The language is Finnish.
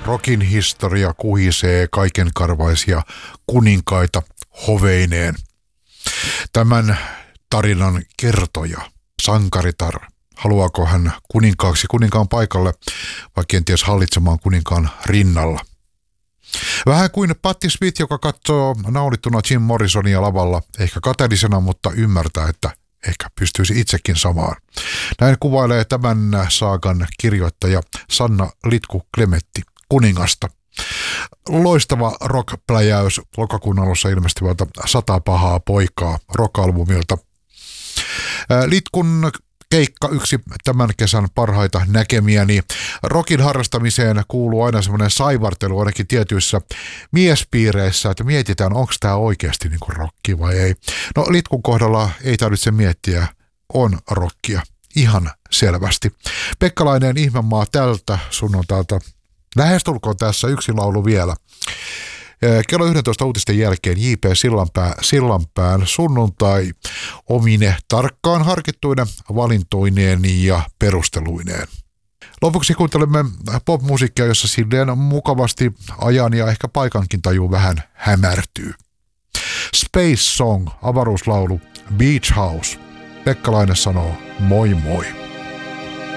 Rokin historia kuhisee kaikenkarvaisia kuninkaita hoveineen. Tämän tarinan kertoja, sankaritar, haluaako hän kuninkaaksi kuninkaan paikalle vai kenties hallitsemaan kuninkaan rinnalla? Vähän kuin Patti Smith, joka katsoo naulittuna Jim Morrisonia lavalla, ehkä kateellisena, mutta ymmärtää, että ehkä pystyisi itsekin samaan. Näin kuvailee tämän saagan kirjoittaja Sanna Litku-Klemetti kuningasta. Loistava rock-pläjäys lokakuun alussa ilmestyvältä 100 pahaa poikaa rock-albumilta. Litkun keikka yksi tämän kesän parhaita näkemiäni. Rockin harrastamiseen kuuluu aina semmoinen saivartelu ainakin tietyissä miespiireissä, että mietitään, onko tämä oikeasti niin kuin rocki vai ei. No Litkun kohdalla ei tarvitse miettiä, on rockia ihan selvästi. Pekkalainen Ihmemaa tältä sunnuntailta. Lähestulkoon tässä yksi laulu vielä. Kello 11 uutisten jälkeen J.P. Sillanpään sunnuntai omine tarkkaan harkittuinen valintoineen ja perusteluineen. Lopuksi kuuntelemme popmusiikkia, jossa silleen mukavasti ajan ja ehkä paikankin taju vähän hämärtyy. Space Song, avaruuslaulu, Beach House. Pekkalainen sanoo moi moi.